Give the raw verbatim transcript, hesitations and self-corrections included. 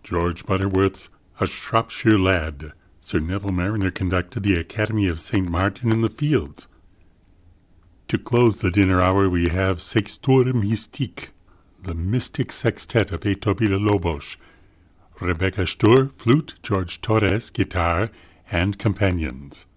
George Butterworth's A Shropshire Lad. Sir Neville Marriner conducted the Academy of Saint Martin in the Fields. To close the dinner hour, we have Sextor Mystique, the Mystic Sextet of Heitor Villa-Lobos. Rebecca Stur, flute, George Torres, guitar, and companions.